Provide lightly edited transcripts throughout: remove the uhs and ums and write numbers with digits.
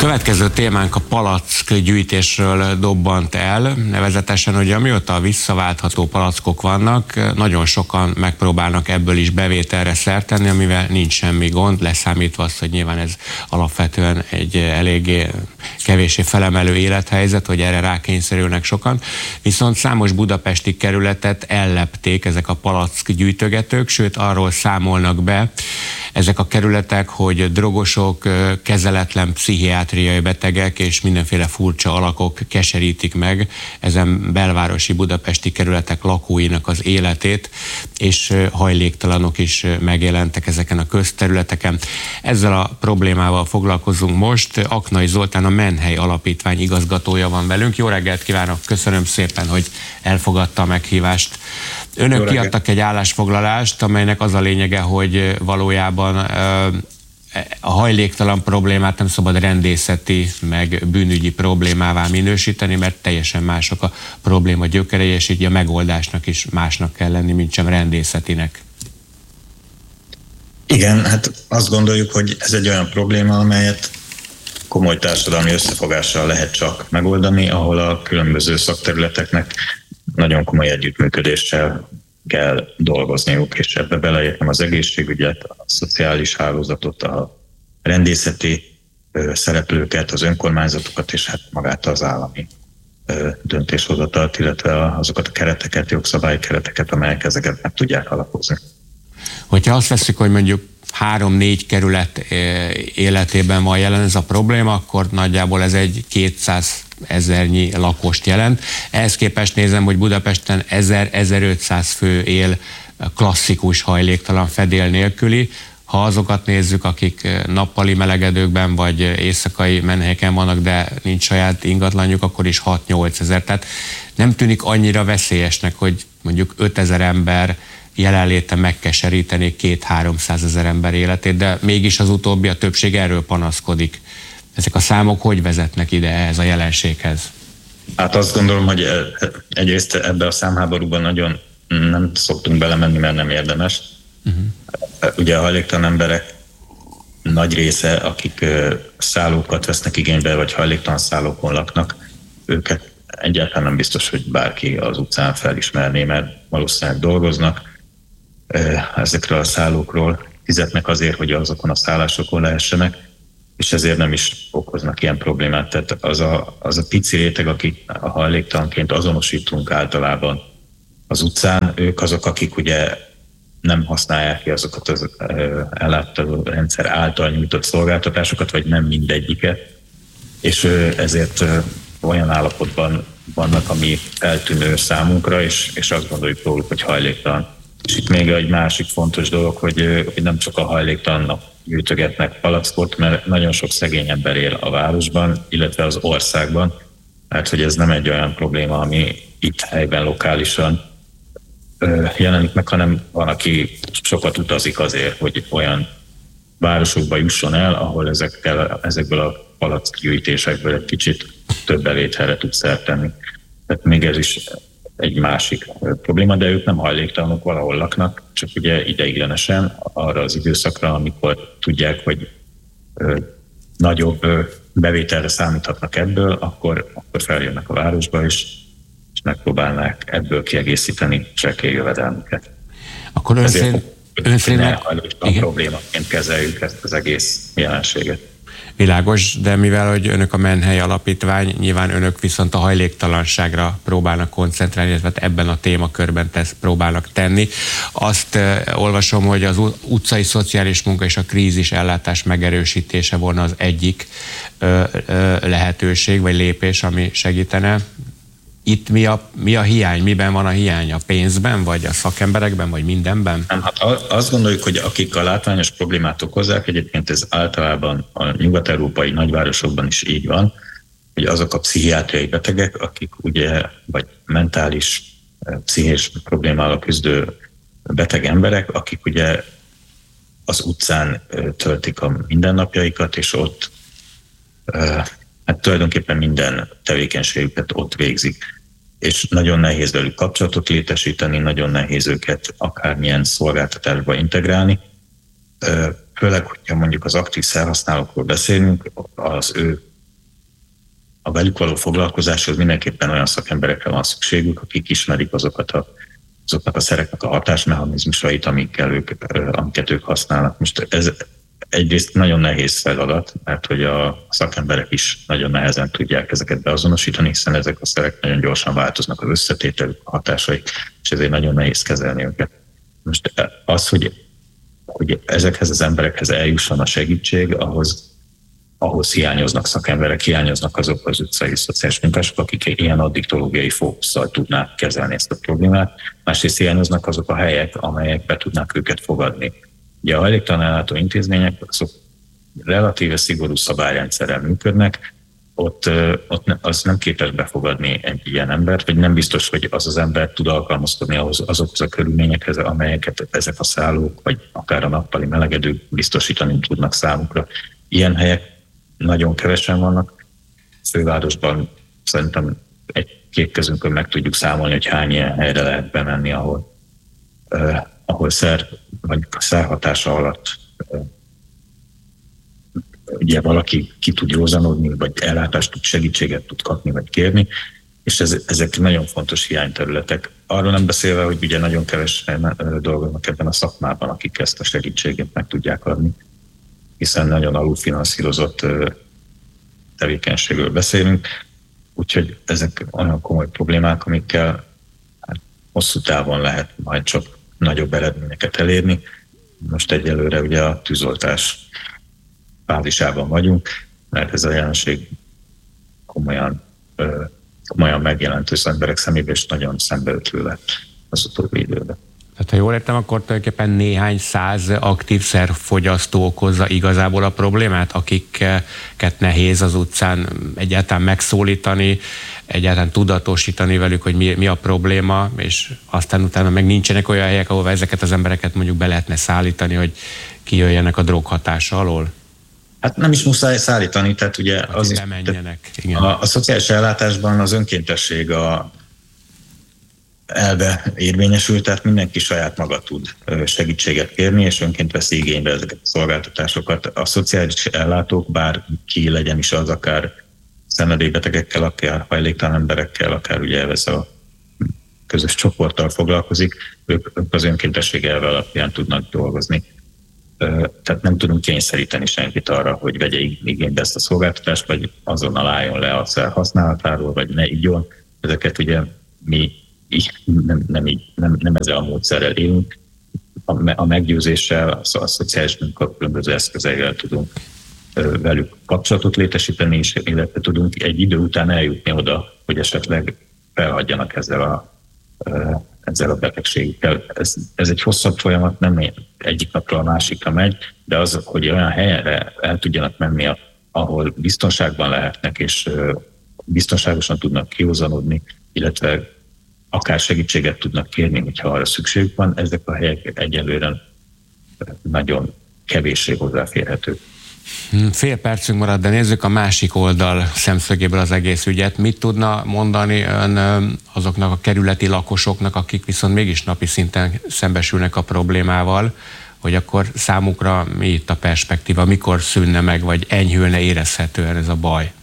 Következő témánk a palackgyűjtésről dobbant el, nevezetesen, hogy amióta visszaváltható palackok vannak, nagyon sokan megpróbálnak ebből is bevételre szert tenni, amivel nincs semmi gond, leszámítva azt, hogy nyilván ez alapvetően egy eléggé kevéssé felemelő élethelyzet, hogy erre rákényszerülnek sokan. Viszont számos budapesti kerületet ellepték ezek a palackgyűjtögetők, sőt arról számolnak be ezek a kerületek, hogy drogosok, kezeletlen pszichiátriai betegek és mindenféle furcsa alakok keserítik meg ezen belvárosi budapesti kerületek lakóinak az életét, és hajléktalanok is megjelentek ezeken a közterületeken. Ezzel a problémával foglalkozunk most. Aknai Zoltán, a Menhely Alapítvány igazgatója van velünk. Jó reggelt kívánok, köszönöm szépen, hogy elfogadta a meghívást. Önök kiadtak egy állásfoglalást, amelynek az a lényege, hogy valójában a hajléktalan problémát nem szabad rendészeti, meg bűnügyi problémává minősíteni, mert teljesen mások a probléma gyökerei, és így a megoldásnak is másnak kell lenni, mint sem rendészetinek. Igen, hát azt gondoljuk, hogy ez egy olyan probléma, amelyet komoly társadalmi összefogással lehet csak megoldani, ahol a különböző szakterületeknek nagyon komoly együttműködéssel kell dolgozniuk, és ebbe beleértem az egészségügyet, a szociális hálózatot, a rendészeti szereplőket, az önkormányzatokat, és hát magát az állami döntéshozatalt, illetve azokat a kereteket, jogszabályi kereteket, amelyek ezeket meg tudják alapozni. Hogyha azt veszik, hogy mondjuk 3-4 kerület életében van jelen ez a probléma, akkor nagyjából ez egy 200 000 lakost jelent. Ehhez képest nézem, hogy Budapesten 1000-1500 fő él klasszikus hajléktalan fedél nélküli. Ha azokat nézzük, akik nappali melegedőkben vagy éjszakai menhelyeken vannak, de nincs saját ingatlanjuk, akkor is 6-8 ezer. Tehát nem tűnik annyira veszélyesnek, hogy mondjuk 5000 ember jelenléte megkeseríteni 200-300 ezer ember életét, de mégis az utóbbi, a többség erről panaszkodik. Ezek a számok hogy vezetnek ide ehhez a jelenséghez? Hát azt gondolom, hogy egyrészt ebbe a számháborúban nagyon nem szoktunk belemenni, mert nem érdemes. Ugye a hajléktalan emberek nagy része, akik szállókat vesznek igénybe, vagy hajléktalan szállókon laknak, őket egyáltalán nem biztos, hogy bárki az utcán felismerné, mert valószínűleg dolgoznak ezekről a szállókról, fizetnek azért, hogy azokon a szállásokon lehessenek, és ezért nem is okoznak ilyen problémát. Tehát az a pici réteg, akik a hajléktalanként azonosítunk általában az utcán, ők azok, akik ugye nem használják ki azokat az ellátó rendszer által nyújtott szolgáltatásokat, vagy nem mindegyiket, és ezért olyan állapotban vannak, ami eltűnő számunkra, és azt gondoljuk róluk, hogy hajléktalan. És itt még egy másik fontos dolog, hogy nem csak a hajléktalannak gyűjtögetnek palackot, mert nagyon sok szegény ember él a városban, illetve az országban, mert hogy ez nem egy olyan probléma, ami itt helyben lokálisan jelenik meg, hanem van, aki sokat utazik azért, hogy olyan városokba jusson el, ahol ezekből a palackgyűjtésekből egy kicsit több bevételre tud szert tenni. Tehát még ez is egy másik probléma, de ők nem hajléktalanok, valahol laknak, csak ugye ideiglenesen arra az időszakra, amikor tudják, hogy nagyobb bevételre számíthatnak ebből, akkor feljönnek a városba, és megpróbálnák ebből kiegészíteni csekély jövedelmüket. Akkor ön szerint problémaként kezeljük ezt az egész jelenséget. Világos, de mivel hogy önök a Menhely Alapítvány, nyilván önök viszont a hajléktalanságra próbálnak koncentrálni, illetve ebben a témakörben próbálnak tenni. Azt olvasom, hogy az utcai szociális munka és a krízis ellátás megerősítése volna az egyik lehetőség vagy lépés, ami segítene. Itt mi a hiány? Miben van a hiány? A pénzben, vagy a szakemberekben, vagy mindenben? Nem, hát azt gondoljuk, hogy akik a látványos problémát okozzák, egyébként ez általában a nyugat-európai nagyvárosokban is így van, hogy azok a pszichiátriai betegek, akik ugye, vagy mentális, pszichés problémával küzdő beteg emberek, akik ugye az utcán töltik a mindennapjaikat, és ott hát tulajdonképpen minden tevékenységüket ott végzik. És nagyon nehéz velük kapcsolatot létesíteni, nagyon nehéz őket akármilyen szolgáltatásba integrálni. Főleg, hogyha mondjuk az aktív szerhasználókról beszélünk, az ő a velük való foglalkozáshoz mindenképpen olyan szakemberekre van szükségük, akik ismerik azoknak a szereknek a hatásmechanizmusait, amiket ők használnak. Most ez egyrészt nagyon nehéz feladat, mert hogy a szakemberek is nagyon nehezen tudják ezeket beazonosítani, hiszen ezek a szerek nagyon gyorsan változnak az összetételük, a hatásai, és ezért nagyon nehéz kezelni őket. Most az, hogy ezekhez az emberekhez eljusson a segítség, ahhoz hiányoznak szakemberek, hiányoznak azok az utcai szociális munkások, akik ilyen addiktológiai fókusszal tudnák kezelni ezt a problémát. Másrészt hiányoznak azok a helyek, amelyek be tudnák őket fogadni. Ugye a hajléktalan ellátó intézmények azok relatíve szigorú szabályrendszerrel működnek, ott az nem képes befogadni egy ilyen embert, vagy nem biztos, hogy az az ember tud alkalmazkodni azokhoz a körülményekhez, amelyeket ezek a szállók, vagy akár a nappali melegedők biztosítani tudnak számukra. Ilyen helyek nagyon kevesen vannak. Fővárosban szerintem egy-két kezünkön meg tudjuk számolni, hogy hány ilyen helyre lehet bemenni, ahol szerhatása alatt ugye valaki ki tud józanodni, vagy ellátást tud, segítséget tud kapni, vagy kérni, és ezek nagyon fontos hiányterületek. Arról nem beszélve, hogy ugye nagyon kevesen dolgoznak ebben a szakmában, akik ezt a segítséget meg tudják adni, hiszen nagyon alulfinanszírozott tevékenységről beszélünk, úgyhogy ezek olyan komoly problémák, amikkel hosszú távon lehet majd csak nagyobb eredményeket elérni. Most egyelőre ugye a tűzoltás fázisában vagyunk, mert ez a jelenség komolyan megjelent az emberek szemében, és nagyon szembeötlő lett az utóbbi időben. Tehát ha jól értem, akkor tulajdonképpen néhány száz aktív szerfogyasztó okozza igazából a problémát, akiket nehéz az utcán egyáltalán megszólítani, egyáltalán tudatosítani velük, hogy mi a probléma, és aztán utána meg nincsenek olyan helyek, ahol ezeket az embereket mondjuk be lehetne szállítani, hogy kijöjjenek a droghatása alól? Hát nem is muszáj szállítani, tehát ugye az is, a szociális ellátásban az önkéntesség elve érvényesül, tehát mindenki saját maga tud segítséget kérni, és önként veszi igénybe ezeket a szolgáltatásokat. A szociális ellátók, bár ki legyen is az, akár szenvedélybetegekkel, akár hajléktalan emberekkel, akár ugye ez a közös csoporttal foglalkozik, ők az önkéntesség elve alapján tudnak dolgozni. Tehát nem tudunk kényszeríteni senkit arra, hogy vegye igénybe ezt a szolgáltatást, vagy azonnal álljon le a szer használatáról, vagy ne igyon. Ezeket ugye mi nem ezzel a módszerrel élünk. A meggyőzéssel, a szociális munka különböző eszközeivel tudunk velük kapcsolatot létesíteni, és illetve tudunk egy idő után eljutni oda, hogy esetleg felhagyjanak ezzel a betegségükkel. Ez egy hosszabb folyamat, nem egyik napról a másikra megy, de az, hogy olyan helyre el tudjanak menni, ahol biztonságban lehetnek, és biztonságosan tudnak kiózanodni, illetve akár segítséget tudnak kérni, hogyha arra szükségük van, ezek a helyek egyelőre nagyon kevéssé hozzáférhetők. Fél percünk marad, de nézzük a másik oldal szemszögéből az egész ügyet. Mit tudna mondani ön azoknak a kerületi lakosoknak, akik viszont mégis napi szinten szembesülnek a problémával, hogy akkor számukra mi itt a perspektíva, mikor szűnne meg, vagy enyhülne érezhetően ez a baj?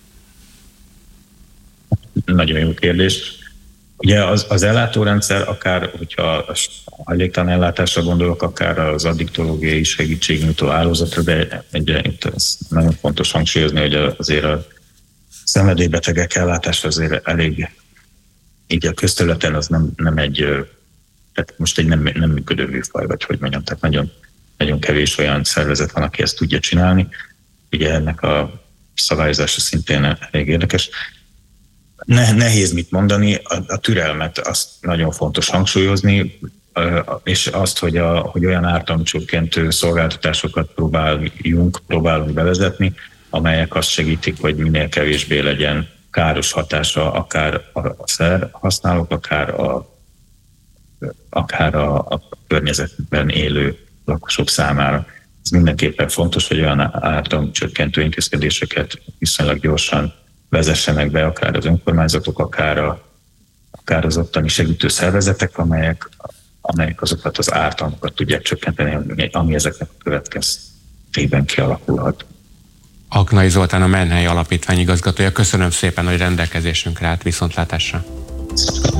Nagyon jó kérdés. Ugye az ellátórendszer, akár hogyha a hajléktalan ellátásra gondolok, akár az addiktológiai segítségnyújtó hálózatra, de itt ez nagyon fontos hangsúlyozni, hogy azért a szenvedélybetegek ellátása azért elég, így a közterületen az nem egy, tehát most egy nem működő műfaj, vagy hogy mondjam, tehát nagyon, nagyon kevés olyan szervezet van, aki ezt tudja csinálni. Ugye ennek a szabályozása szintén elég érdekes. Nehéz mit mondani, a türelmet azt nagyon fontos hangsúlyozni, és azt, hogy olyan ártalomcsökkentő szolgáltatásokat próbálunk bevezetni, amelyek azt segítik, hogy minél kevésbé legyen káros hatása akár a szer használók, akár a környezetben élő lakosok számára. Ez mindenképpen fontos, hogy olyan ártalomcsökkentő intézkedéseket viszonylag gyorsan vezessenek be, akár az önkormányzatok, akár az ottani segítő szervezetek, amelyek azokat az ártalmakat tudják csökkenteni, ami ezeknek a következtében kialakulhat. Aknai Zoltán, a Menhely Alapítvány igazgatója. Köszönöm szépen, hogy rendelkezésünkre állt. Viszontlátásra.